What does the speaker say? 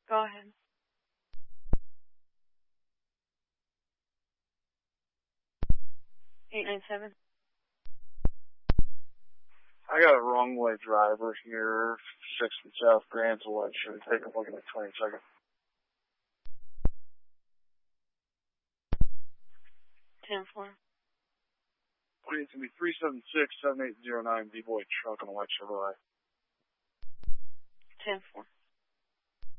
Go ahead. Eight nine seven. I got a wrong way driver here, 6th and South Grand Selection. Take a look at the 22nd. 10-4. It's going to be 376-7809 D-Boy truck on a white Chevrolet. 10-4.